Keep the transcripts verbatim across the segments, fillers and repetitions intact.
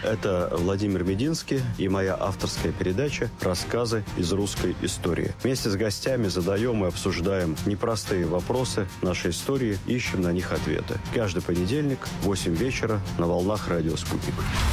Это Владимир Мединский и моя авторская передача «Рассказы из русской истории». Вместе с гостями задаем и обсуждаем непростые вопросы нашей истории, ищем на них ответы. Каждый понедельник в восемь вечера на волнах «Радио Спутник».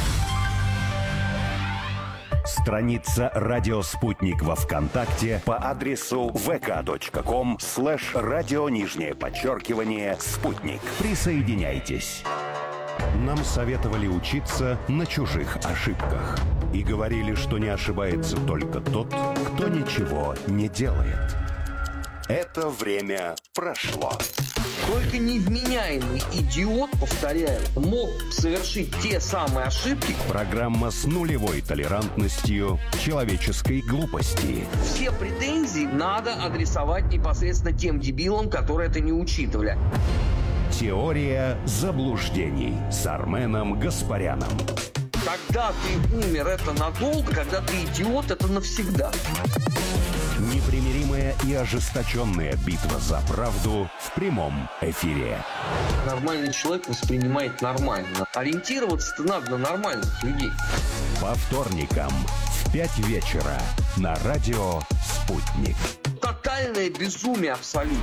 Страница «Радио Спутник» во ВКонтакте по адресу vk.com слэш радио нижнее подчеркивание «Спутник». Присоединяйтесь. Нам советовали учиться на чужих ошибках. И говорили, что не ошибается только тот, кто ничего не делает. Это время прошло. Только невменяемый идиот, повторяю, мог совершить те самые ошибки. Программа с нулевой толерантностью человеческой глупости. Все претензии надо адресовать непосредственно тем дебилам, которые это не учитывали. Теория заблуждений с Арменом Гаспаряном. Когда ты умер, это надолго, когда ты идиот, это навсегда. Непримиримая и ожесточенная битва за правду в прямом эфире. Нормальный человек воспринимает нормально. Ориентироваться-то надо на нормальных людей. По вторникам в пять вечера на радио «Спутник». Тотальное безумие абсолютно.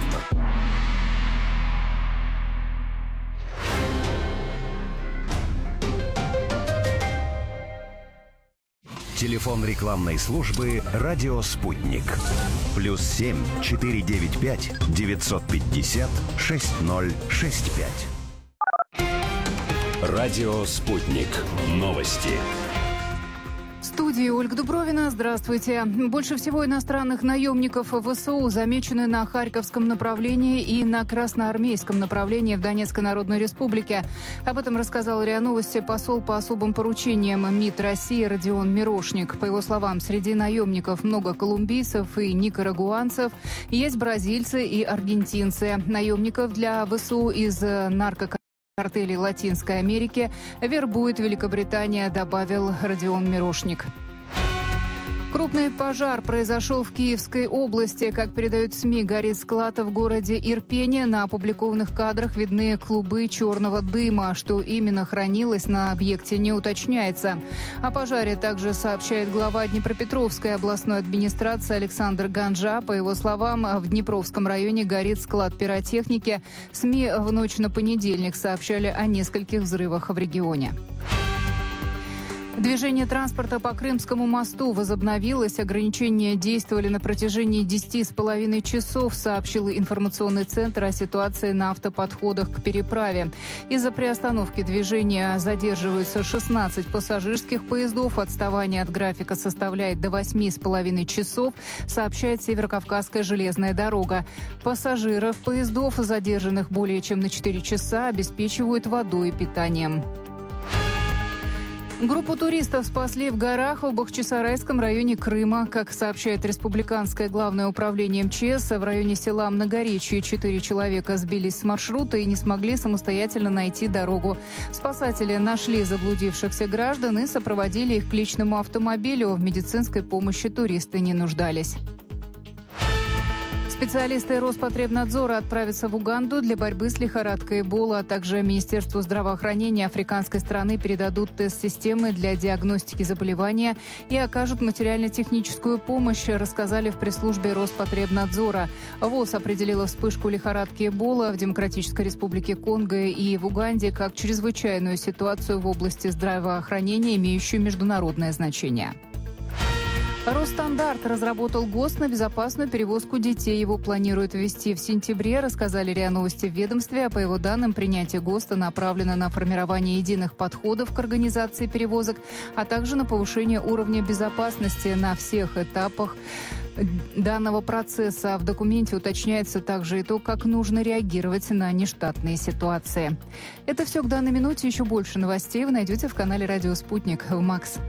Телефон рекламной службы «Радио Спутник». Плюс семь четыре девять пять девятьсот пятьдесят шесть ноль шесть пять. Радио Спутник. Новости. В студии Ольга Дубровина. Здравствуйте. Больше всего иностранных наемников ВСУ замечены на Харьковском направлении и на Красноармейском направлении в Донецкой Народной Республике. Об этом рассказал РИА Новости посол по особым поручениям МИД России Родион Мирошник. По его словам, среди наемников много колумбийцев и никарагуанцев, есть бразильцы и аргентинцы. Наемников для ВСУ из наркоконтролля картелей Латинской Америки вербует Великобритания, добавил Родион Мирошник. Крупный пожар произошел в Киевской области. Как передают СМИ, горит склад в городе Ирпене. На опубликованных кадрах видны клубы черного дыма. Что именно хранилось на объекте, не уточняется. О пожаре также сообщает глава Днепропетровской областной администрации Александр Ганжа. По его словам, в Днепровском районе горит склад пиротехники. СМИ в ночь на понедельник сообщали о нескольких взрывах в регионе. Движение транспорта по Крымскому мосту возобновилось. Ограничения действовали на протяжении десяти с половиной часов, сообщил информационный центр о ситуации на автоподходах к переправе. Из-за приостановки движения задерживаются шестнадцать пассажирских поездов. Отставание от графика составляет до восьми с половиной часов, сообщает Северокавказская железная дорога. Пассажиров поездов, задержанных более чем на четыре часа, обеспечивают водой и питанием. Группу туристов спасли в горах в Бахчисарайском районе Крыма. Как сообщает Республиканское главное управление МЧС, в районе села Многоречье четыре человека сбились с маршрута и не смогли самостоятельно найти дорогу. Спасатели нашли заблудившихся граждан и сопроводили их к личному автомобилю. В медицинской помощи туристы не нуждались. Специалисты Роспотребнадзора отправятся в Уганду для борьбы с лихорадкой Эбола, а также Министерству здравоохранения африканской страны передадут тест-системы для диагностики заболевания и окажут материально-техническую помощь, рассказали в пресс-службе Роспотребнадзора. ВОЗ определила вспышку лихорадки Эбола в Демократической Республике Конго и в Уганде как чрезвычайную ситуацию в области здравоохранения, имеющую международное значение. Росстандарт разработал ГОСТ на безопасную перевозку детей. Его планируют ввести в сентябре, рассказали РИА Новости в ведомстве. А по его данным, принятие ГОСТа направлено на формирование единых подходов к организации перевозок, а также на повышение уровня безопасности на всех этапах данного процесса. В документе уточняется также и то, как нужно реагировать на нештатные ситуации. Это все к данной минуте. Еще больше новостей вы найдете в канале «Радио Спутник» в МАКС.